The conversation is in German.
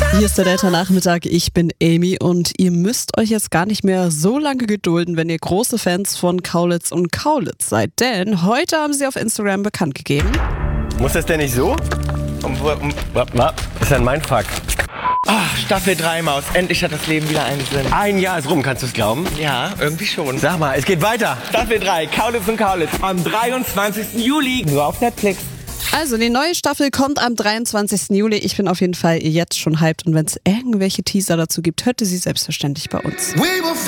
Hier ist der Delta-Nachmittag, ich bin Amy und ihr müsst euch jetzt gar nicht mehr so lange gedulden, wenn ihr große Fans von Kaulitz und Kaulitz seid, denn heute haben sie auf Instagram bekannt gegeben. Muss das denn nicht so? Ist ja ein Mindfuck. Ach, Staffel 3 Maus, endlich hat das Leben wieder einen Sinn. Ein Jahr ist rum, kannst du es glauben? Ja, irgendwie schon. Sag mal, es geht weiter. Staffel 3, Kaulitz und Kaulitz, am 23. Juli, nur auf Netflix. Also die neue Staffel kommt am 23. Juli. Ich bin auf jeden Fall jetzt schon hyped und wenn es irgendwelche Teaser dazu gibt, hört ihr sie selbstverständlich bei uns.